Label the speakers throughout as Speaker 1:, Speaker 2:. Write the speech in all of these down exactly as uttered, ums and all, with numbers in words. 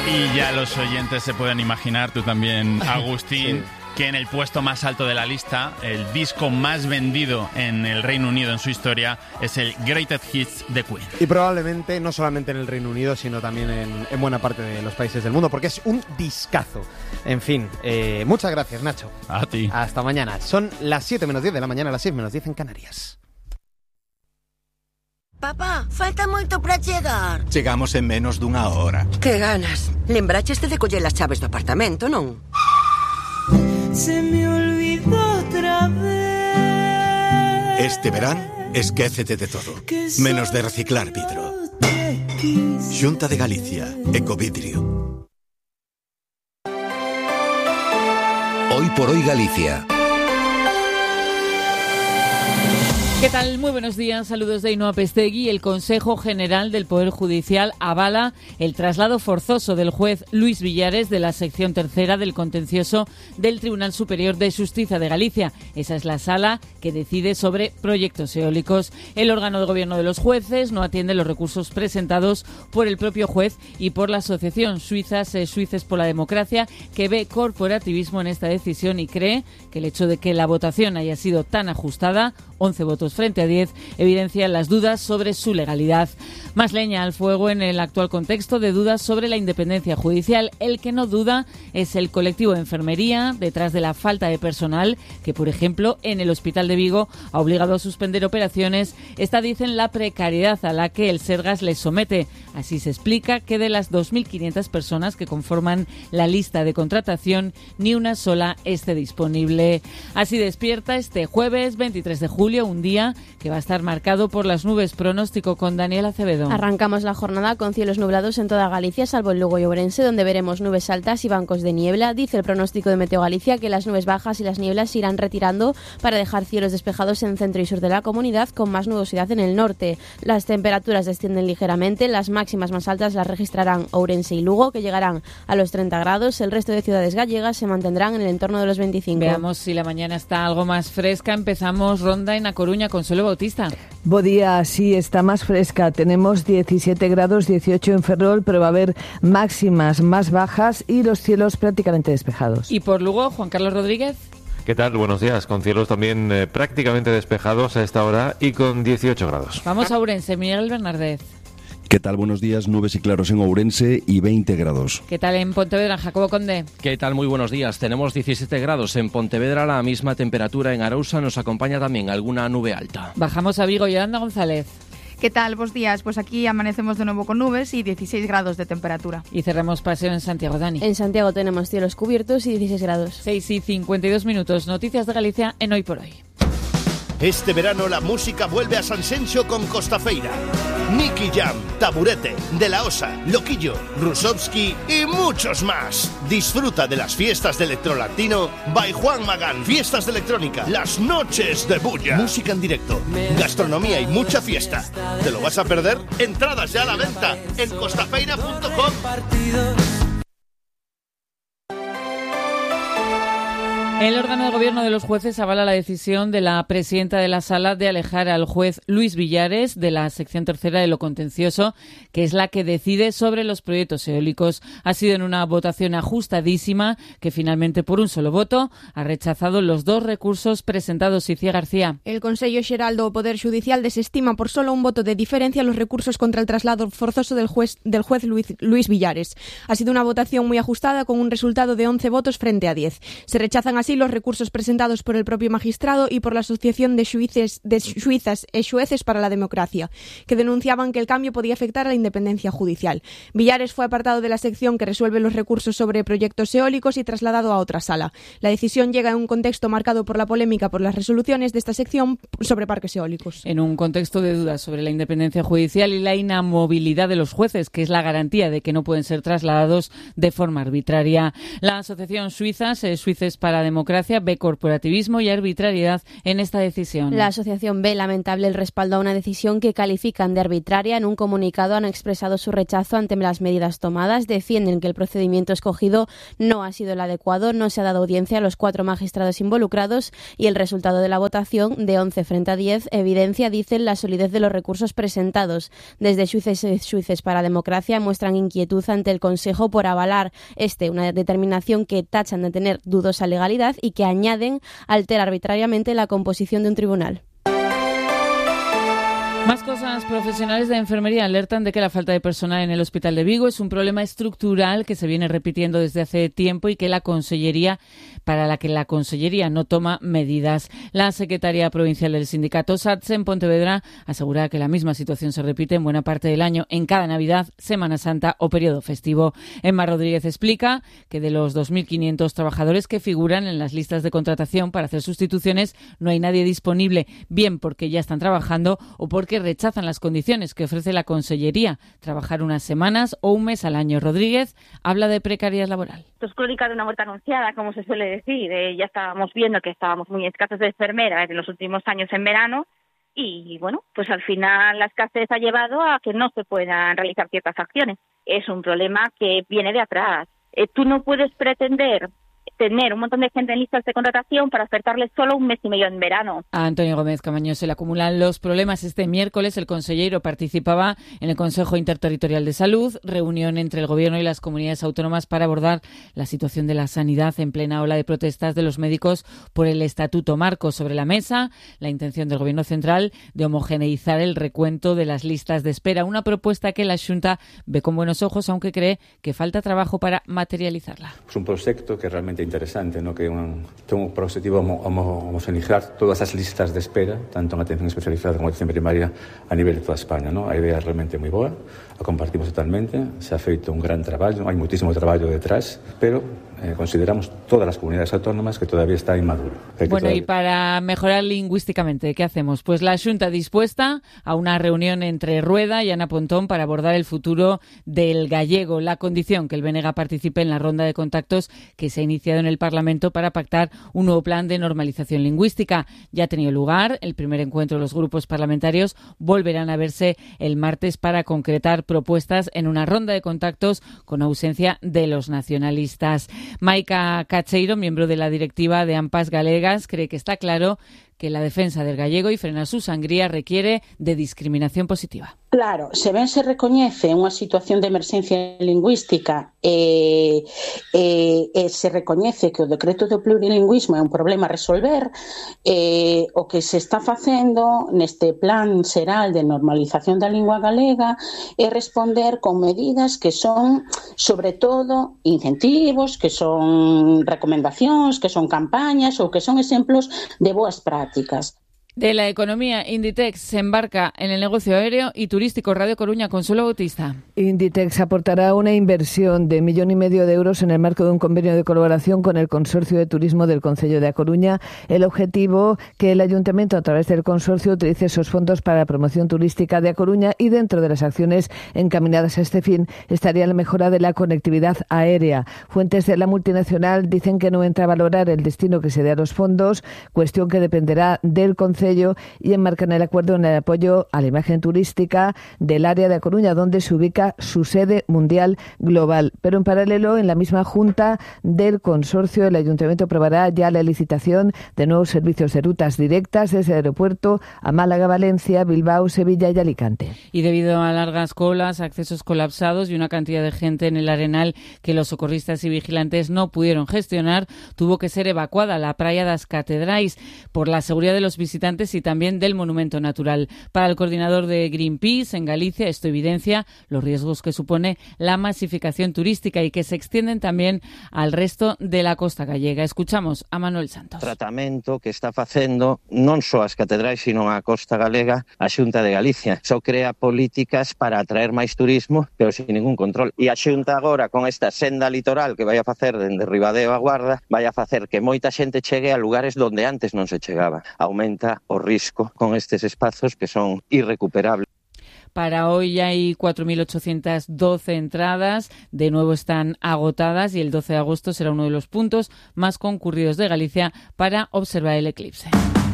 Speaker 1: Y ya los oyentes se pueden imaginar, tú también, Agustín, sí, que en el puesto más alto de la lista, el disco más vendido en el Reino Unido en su historia, es el Greatest Hits de Queen.
Speaker 2: Y probablemente no solamente en el Reino Unido, sino también en, en buena parte de los países del mundo, porque es un discazo. En fin, eh, muchas gracias, Nacho.
Speaker 1: A ti.
Speaker 2: Hasta mañana. Son las siete menos diez de la mañana, las seis menos diez en Canarias.
Speaker 3: Papá, falta moito para chegar.
Speaker 4: Chegamos en menos dunha hora.
Speaker 3: Que ganas. Lembraches de coller as chaves do apartamento, non?
Speaker 5: Se me olvidó otra vez.
Speaker 4: Este verán, esquécete de todo, menos de reciclar vidro. Xunta de Galicia, Ecovidrio.
Speaker 6: Hoy por hoy Galicia.
Speaker 7: ¿Qué tal? Muy buenos días. Saludos de Ainhoa Pestegui. El Consejo General del Poder Judicial avala el traslado forzoso del juez Luis Villares de la sección tercera del contencioso del Tribunal Superior de Xustiza de Galicia. Esa es la sala que decide sobre proyectos eólicos. El órgano de gobierno de los jueces no atiende los recursos presentados por el propio juez y por la Asociación Suizas eh, Suices por la Democracia, que ve corporativismo en esta decisión y cree que el hecho de que la votación haya sido tan ajustada, once votos frente a diez, evidencian las dudas sobre su legalidad. Más leña al fuego en el actual contexto de dudas sobre la independencia judicial. El que no duda es el colectivo de enfermería, detrás de la falta de personal que, por ejemplo, en el Hospital de Vigo ha obligado a suspender operaciones. Esta, dicen, la precariedad a la que el Sergas les somete. Así se explica que de las dos mil quinientas personas que conforman la lista de contratación, ni una sola esté disponible. Así despierta este jueves veintitrés de julio, un día que va a estar marcado por las nubes. Pronóstico con Daniel Acevedo.
Speaker 8: Arrancamos la jornada con cielos nublados en toda Galicia, salvo en Lugo y Ourense, donde veremos nubes altas y bancos de niebla. Dice el pronóstico de Meteo Galicia que las nubes bajas y las nieblas se irán retirando para dejar cielos despejados en centro y sur de la comunidad, con más nubosidad en el norte. Las temperaturas descienden ligeramente, las máximas más altas las registrarán Ourense y Lugo, que llegarán a los treinta grados. El resto de ciudades gallegas se mantendrán en el entorno de los veinticinco.
Speaker 7: Veamos si la mañana está algo más fresca. Empezamos ronda en A Coruña. Consuelo Bautista.
Speaker 9: Bo día, sí, está más fresca. Tenemos diecisiete grados, dieciocho en Ferrol, pero va a haber máximas más bajas y los cielos prácticamente despejados.
Speaker 7: Y por Lugo, Juan Carlos Rodríguez.
Speaker 10: ¿Qué tal? Buenos días. Con cielos también eh, prácticamente despejados a esta hora y con dieciocho grados.
Speaker 7: Vamos a Ourense, Miguel Bernardez.
Speaker 11: ¿Qué tal? Buenos días. Nubes y claros en Ourense y veinte grados.
Speaker 7: ¿Qué tal en Pontevedra, Jacobo Conde?
Speaker 12: ¿Qué tal? Muy buenos días. Tenemos diecisiete grados en Pontevedra, la misma temperatura en Arousa. Nos acompaña también alguna nube alta.
Speaker 7: Bajamos a Vigo, Yolanda González.
Speaker 13: ¿Qué tal? Buenos días. Pues aquí amanecemos de nuevo con nubes y dieciséis grados de temperatura.
Speaker 7: Y cerramos paseo en Santiago, Dani.
Speaker 8: En Santiago tenemos cielos cubiertos y dieciséis grados.
Speaker 7: seis y cincuenta y dos minutos. Noticias de Galicia en Hoy por Hoy.
Speaker 14: Este verano la música vuelve a Sanxenxo con Costafeira. Nicky Jam, Taburete, De La Osa, Loquillo, Rusovsky y muchos más. Disfruta de las fiestas de electrolatino by Juan Magán. Fiestas de electrónica, las noches de bulla. Música en directo, gastronomía y mucha fiesta. ¿Te lo vas a perder? Entradas ya a la venta en costafeira punto com.
Speaker 7: El órgano de gobierno de los jueces avala la decisión de la presidenta de la sala de alejar al juez Luis Villares de la sección tercera de lo contencioso, que es la que decide sobre los proyectos eólicos. Ha sido en una votación ajustadísima que finalmente, por un solo voto, ha rechazado los dos recursos presentados. Icía García.
Speaker 15: El Consello Xeral do Poder Judicial desestima por solo un voto de diferencia los recursos contra el traslado forzoso del juez, del juez Luis, Luis Villares. Ha sido una votación muy ajustada con un resultado de once votos frente a diez. Se rechazan así los recursos presentados por el propio magistrado y por la Asociación de Xuices, de Suizas e Xueces para la Democracia, que denunciaban que el cambio podía afectar a la independencia judicial. Villares fue apartado de la sección que resuelve los recursos sobre proyectos eólicos y trasladado a otra sala. La decisión llega en un contexto marcado por la polémica por las resoluciones de esta sección sobre parques eólicos.
Speaker 7: En un contexto de dudas sobre la independencia judicial y la inamovilidad de los jueces, que es la garantía de que no pueden ser trasladados de forma arbitraria. La Asociación Suizas, eh, Suices para la Democracia, Democracia ve corporativismo y arbitrariedad en esta decisión.
Speaker 8: La asociación ve lamentable el respaldo a una decisión que califican de arbitraria. En un comunicado han expresado su rechazo ante las medidas tomadas. Defienden que el procedimiento escogido no ha sido el adecuado, no se ha dado audiencia a los cuatro magistrados involucrados y el resultado de la votación, de once frente a diez, evidencia, dicen, la solidez de los recursos presentados. Desde Xuices, Xuices para a Democracia muestran inquietud ante el Consejo por avalar este, una determinación que tachan de tener dudosa legalidad y que añaden altera arbitrariamente la composición de un tribunal.
Speaker 7: Más cosas. Profesionales de enfermería alertan de que la falta de personal en el Hospital de Vigo es un problema estructural que se viene repitiendo desde hace tiempo y que la Consellería, para la que la Consellería no toma medidas. La secretaria provincial del sindicato SATSE en Pontevedra asegura que la misma situación se repite en buena parte del año, en cada Navidad, Semana Santa o periodo festivo. Emma Rodríguez explica que de los dos mil quinientos trabajadores que figuran en las listas de contratación para hacer sustituciones, no hay nadie disponible, bien porque ya están trabajando o porque que rechazan las condiciones que ofrece la Consellería, trabajar unas semanas o un mes al año. Rodríguez habla de precariedad laboral.
Speaker 16: Esto es crónica de una muerte anunciada, como se suele decir. Eh, ya estábamos viendo que estábamos muy escasos de enfermeras en los últimos años en verano y, bueno, pues al final la escasez ha llevado a que no se puedan realizar ciertas acciones. Es un problema que viene de atrás. Eh, tú no puedes pretender tener un montón de gente en listas de contratación para ofertarles solo un mes y medio en verano.
Speaker 7: A Antonio Gómez Camaño se le acumulan los problemas. Este miércoles el consejero participaba en el Consejo Interterritorial de Salud, reunión entre el Gobierno y las comunidades autónomas para abordar la situación de la sanidad en plena ola de protestas de los médicos por el Estatuto Marco. Sobre la mesa, la intención del Gobierno central de homogeneizar el recuento de las listas de espera, una propuesta que la Xunta ve con buenos ojos, aunque cree que falta trabajo para materializarla.
Speaker 17: Es un proyecto que realmente interesante, ¿no? Que un, tengo por objetivo homo, homo, homogeneizar todas as listas de espera, tanto en atención especializada como en atención primaria a nivel de toda España, ¿no? A idea é realmente moi boa, a compartimos totalmente, se ha feito un gran traballo, hai muitísimo traballo detrás, pero eh, consideramos todas as comunidades autónomas que todavía está inmaduro.
Speaker 7: Bueno,
Speaker 17: todavía...
Speaker 7: y para mejorar lingüísticamente, ¿qué hacemos? Pues la Xunta dispuesta a una reunión entre Rueda y Ana Pontón para abordar el futuro del gallego, la condición que el B N G participe en la ronda de contactos que se ha iniciado en el Parlamento para pactar un nuevo plan de normalización lingüística. Ya ha tenido lugar el primer encuentro de los grupos parlamentarios. Volverán a verse el martes para concretar propuestas en una ronda de contactos con ausencia de los nacionalistas. Maica Cacheiro, miembro de la directiva de AMPAs Galegas, cree que está claro que la defensa del gallego y frenar su sangría requiere de discriminación positiva.
Speaker 18: Claro, se ben se recoñece unha situación de emerxencia lingüística e, e, e se recoñece que o decreto do plurilingüismo é un problema a resolver, e, o que se está facendo neste plan xeral de normalización da lingua galega é responder con medidas que son, sobre todo, incentivos, que son recomendacións, que son campañas ou que son exemplos de boas prácticas.
Speaker 7: De la economía, Inditex se embarca en el negocio aéreo y turístico. Radio Coruña, Consuelo Bautista.
Speaker 9: Inditex aportará una inversión de millón y medio de euros en el marco de un convenio de colaboración con el Consorcio de Turismo del Concello de A Coruña. El objetivo, que el Ayuntamiento, a través del consorcio, utilice esos fondos para la promoción turística de A Coruña, y dentro de las acciones encaminadas a este fin estaría la mejora de la conectividad aérea. Fuentes de la multinacional dicen que no entra a valorar el destino que se dé a los fondos, cuestión que dependerá del Concello, y enmarcan el acuerdo en el apoyo a la imagen turística del área de A Coruña, donde se ubica su sede mundial global. Pero en paralelo, en la misma junta del consorcio, el Ayuntamiento aprobará ya la licitación de nuevos servicios de rutas directas desde el aeropuerto a Málaga, Valencia, Bilbao, Sevilla y Alicante.
Speaker 7: Y debido a largas colas, accesos colapsados y una cantidad de gente en el Arenal que los socorristas y vigilantes no pudieron gestionar, tuvo que ser evacuada la Praia das Catedrais por la seguridad de los visitantes y también del monumento natural. Para el coordinador de Greenpeace en Galicia, esto evidencia los riesgos que supone la masificación turística y que se extienden también al resto de la costa gallega. Escuchamos a Manuel Santos.
Speaker 19: Tratamento que está facendo non só as catedrais, sino a costa galega, a Xunta de Galicia. Só crea políticas para atraer máis turismo, pero sin ningún control. E a Xunta agora, con esta senda litoral que vai a facer dende Ribadeo a Guarda, vai a facer que moita xente chegue a lugares donde antes non se chegaba. Aumenta o risco con estes espazos que son irrecuperables.
Speaker 7: Para hoy hay cuatro mil ochocientas doce entradas, de nuevo están agotadas y el doce de agosto será uno de los puntos más concurridos de Galicia para observar el eclipse.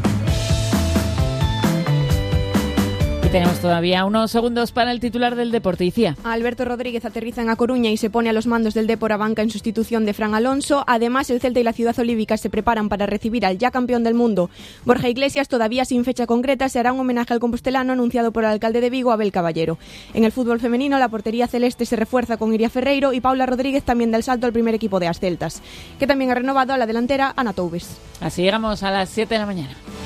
Speaker 7: Y tenemos todavía unos segundos para el titular del Deporte. Icía.
Speaker 15: Alberto Rodríguez aterriza en A Coruña y se pone a los mandos del Dépor a banca en sustitución de Fran Alonso. Además, el Celta y la Ciudad Olívica se preparan para recibir al ya campeón del mundo Borja Iglesias. Todavía sin fecha concreta, se hará un homenaje al compostelano anunciado por el alcalde de Vigo, Abel Caballero. En el fútbol femenino, la portería celeste se refuerza con Iria Ferreiro y Paula Rodríguez también da el salto al primer equipo de As Celtas, que también ha renovado a la delantera Ana Toubes.
Speaker 7: Así llegamos a las siete de la mañana.